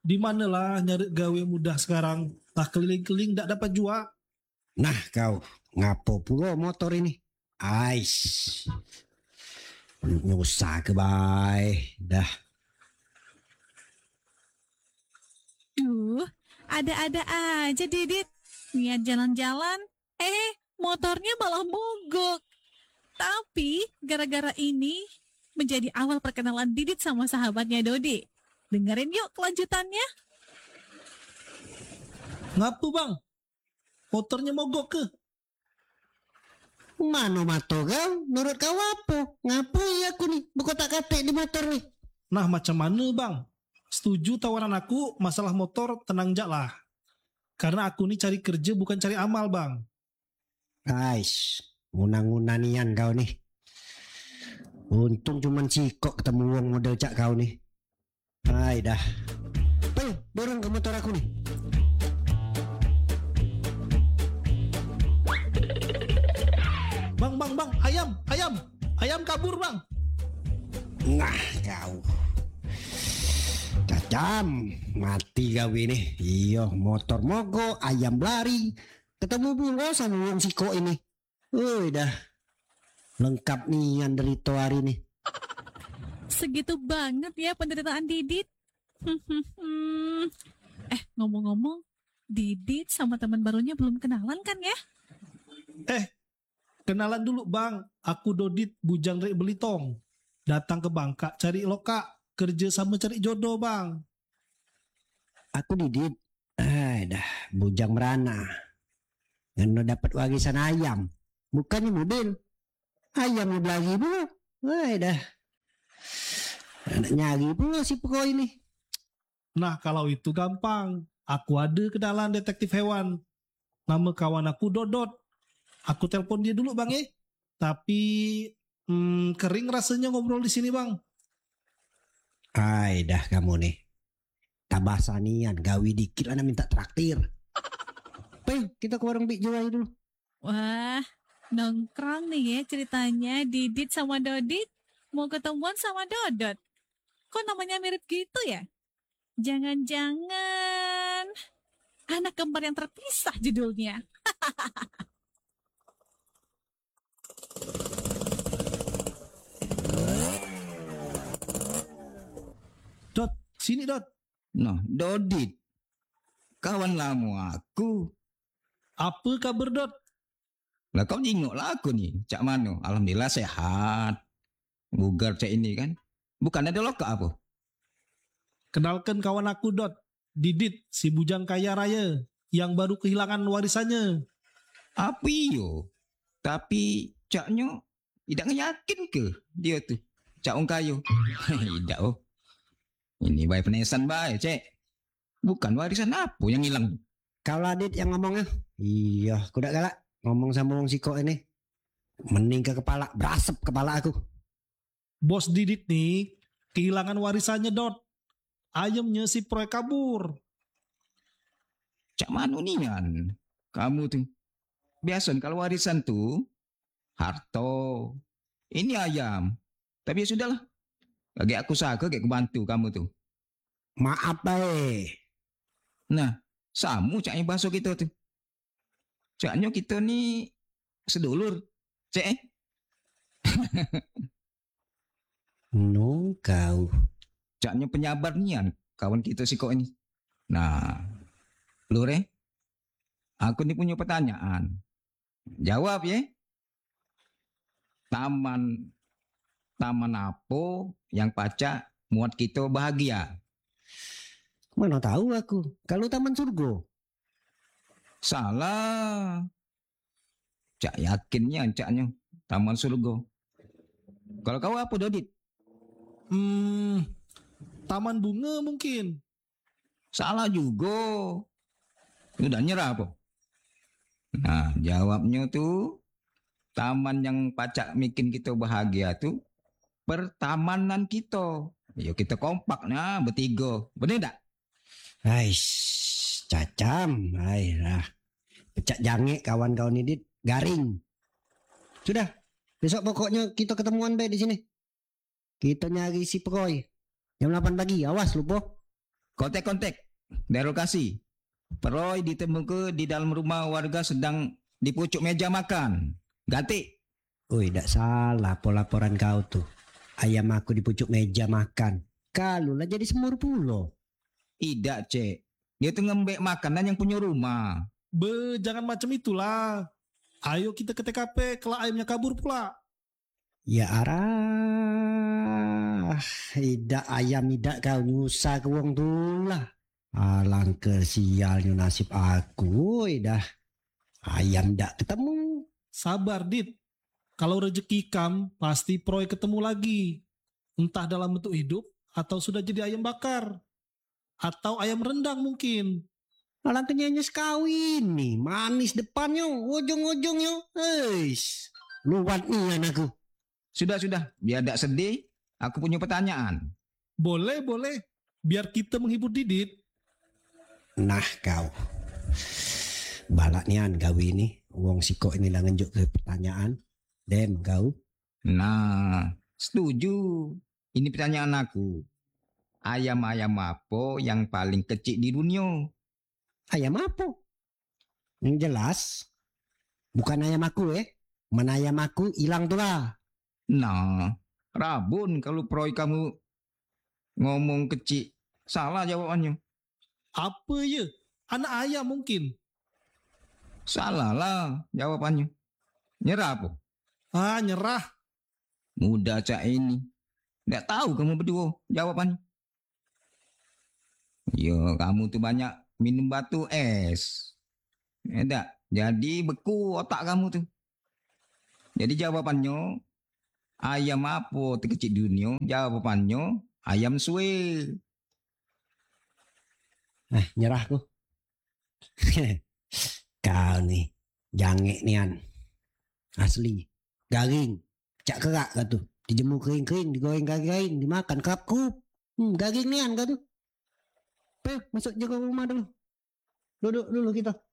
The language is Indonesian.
Di manalah nyari gawe mudah sekarang. Tak keliling-keliling tak dapat jual. Nah kau, ngapo pula motor ini? Ais, nyusah ke bay. Dah, Duh, ada-ada aja Didit. Niat jalan-jalan, motornya malah mogok. Tapi gara-gara ini menjadi awal perkenalan Didit sama sahabatnya Dodi. Dengerin yuk kelanjutannya. Ngapu bang? Motornya mogok ke? mana mato kau? Menurut kau apa? Ngapain aku nih berkotak-katik di motor nih? Nah macam mana bang? Setuju tawaran aku masalah motor tenang jak lah. Karena aku nih cari kerja bukan cari amal bang. Ais, ngunang-ngunanian kau nih. Untung cuman cikok ketemu uang model cak kau nih. Hai dah. Dorong ke motor aku nih. Bang, ayam kabur bang. Nah kau. Cacam, mati kau ini. Iya, motor mogok, ayam lari. Ketemu bunga sama uang siko ini. Dah. Lengkap nih yang derito hari ini. Segitu banget ya penderitaan Didit. Ngomong-ngomong, Didit sama teman barunya belum kenalan kan ya? Kenalan dulu bang. Aku Dodit bujang dari Belitong. Datang ke Bangka cari loka. Kerja sama cari jodoh bang. Aku Didit. Dah, bujang merana. Yang dapat warisan ayam. Bukannya mobil. Ayam lagi pula. Dah. Nak nyari pula si peko ini. Nah kalau itu gampang. Aku ada kenalan detektif hewan. Nama kawan aku Dodot. Aku telepon dia dulu bang ya. Tapi kering rasanya ngobrol di sini bang. Dah kamu nih. Tabasanian gawi dikit lah minta traktir. Kita ke warung Bik Jual dulu. Wah, nongkrong nih ya ceritanya Didit sama Dodit mau ketemuan sama Dodot. Kok namanya mirip gitu ya? Jangan-jangan anak kembar yang terpisah judulnya. Dot, sini Dot. Nah, Dodit, kawan lama aku. Apa kabar Dot? Lah kau jenguk lah aku nih, cak mano? Alhamdulillah sehat. Bugar cak ini kan. Bukan ada loka apa? Kenalkan kawan aku Dot. Didit, si bujang kaya raya. Yang baru kehilangan warisannya. Apa iyo? Tapi caknya tidak ngeyakin ke dia tuh. Cak orang kayu. Tidak oh. Ini baik penesan baik cek. Bukan warisan apa yang hilang. Kau lah Dit yang ngomongnya. Iya, kuda galak ngomong sama wong siko ini. Mending ke kepala, berasap kepala aku. Bos Didit nih kehilangan warisannya Dot. Ayamnya si proyek kabur. Cak mano nih kan? Kamu tuh. Biasa kalau warisan tuh harto. Ini ayam. Tapi ya sudahlah. Lagi aku saka kayak kebantu kamu tuh. Maaf Nah, samu caknya bahasa kita tuh. Caknya kita nih sedulur. Cek No kau. Caknya penyabar nian kawan kita si kok ini. Nah, Lure, aku nih punya pertanyaan. Jawab ya. Taman apa yang pacak muat kita bahagia? Mana tahu aku. Kalau taman surga. Salah. Cak yakinnya caknya taman surga. Kalau kau apa Dodit? Taman bunga mungkin. Salah juga. Udah nyerah apa? Nah, jawabnya tuh taman yang pacak bikin kita bahagia tuh pertamanan kita. Yuk kita kompak nah bertiga. Bener tak? Ais, cacam. Lah. Pecak jange kawan-kawan ini Dit. Garing. Sudah. Besok pokoknya kita ketemuan baik di sini. Kita nyari si Proy. Jam 8 pagi. Awas lupa. Kontak-kontak dari lokasi. Peroy ditemukan di dalam rumah warga sedang di pucuk meja makan. Ganti. Woi, tidak salah laporan kau tuh. Ayam aku di pucuk meja makan. Kalau lah jadi semur pulo. Tidak, Cek. Dia tuh ngembek makanan yang punya rumah. Jangan macam itulah. Ayo kita ke TKP, kalau ayamnya kabur pula. Ya arah. Tidak ayam tidak kau nyusah ke wong tulah. Alangkah sialnya nasib aku. Dah ayam tidak ketemu. Sabar, Dit. Kalau rezeki kam, pasti Proy ketemu lagi. Entah dalam bentuk hidup, atau sudah jadi ayam bakar. Atau ayam rendang mungkin. Alangkah nyanyes kawin nih. Manis depannya. Ujung-ujungnya. Eish. Luat nih anakku. Sudah. Biar tidak sedih, aku punya pertanyaan. Boleh. Biar kita menghibur Didit. Nah kau. Balaknya kau ini. Wong siko ini lah ngenjuk ke pertanyaan. Dem kau. Nah, setuju. Ini pertanyaan aku. Ayam-ayam apa yang paling kecil di dunia? Ayam apa? Yang jelas. Bukan ayam aku Mana ayam aku hilang tuh lah. Nah, rabun kalau Proy kamu ngomong kecil. Salah jawabannya. Apa ya? Anak ayam mungkin. Salah lah jawabannya. Nyerah apa? Nyerah. Mudah cak ini. Tidak tahu kamu berdua jawabannya. Yo, kamu tuh banyak minum batu es. Tidak. Jadi beku otak kamu tuh. Jadi jawabannya ayam apa terkecil di dunia? Jawabannya ayam suwe. Nyerah tuh. Kau nih. Jangek nian. Asli. Garing. Cak kerak kau tuh. Dijemur kering-kering. Digoreng garing. Dimakan kup-kup. Garing nian kau tuh. Masuk jaga rumah dulu. Duduk dulu kita.